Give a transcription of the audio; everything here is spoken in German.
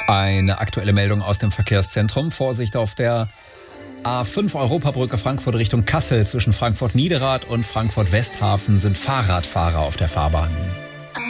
Eine aktuelle Meldung aus dem Verkehrszentrum. Vorsicht auf der A5 Europabrücke Frankfurt Richtung Kassel. Zwischen Frankfurt-Niederrad und Frankfurt-Westhafen sind Fahrradfahrer auf der Fahrbahn.